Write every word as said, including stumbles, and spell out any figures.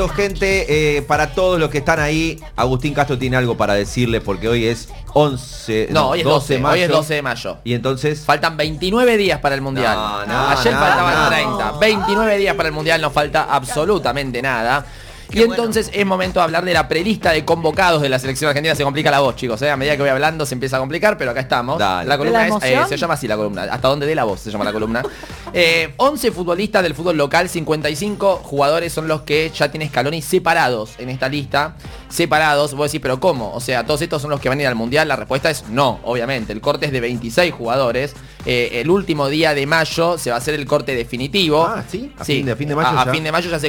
momento, gente, eh, para todos los que están ahí, Agustín Castro tiene algo para decirles porque hoy es once, No, hoy es doce, de mayo. hoy es doce de mayo. Y entonces... Faltan veintinueve días para el Mundial. No, no, Ayer no, faltaban no. treinta. veintinueve días para el Mundial, no falta absolutamente nada. Qué Y entonces bueno. Es momento de hablar de la prelista de convocados de la selección argentina. Se complica la voz, chicos, ¿eh? A medida que voy hablando se empieza a complicar, pero acá estamos. Dale. La columna ¿La es, eh, se llama así la columna. Hasta donde dé la voz se llama la columna. eh, once futbolistas del fútbol local, cincuenta y cinco jugadores son los que ya tiene Scaloni separados en esta lista. Separados, vos decís, pero ¿cómo? O sea, ¿todos estos son los que van a ir al Mundial? La respuesta es no, obviamente. El corte es de veintiséis jugadores. Eh, el último día de mayo se va a hacer el corte definitivo. Ah, ¿sí? A sí. fin de, a fin de mayo a, ya. a fin de mayo ya se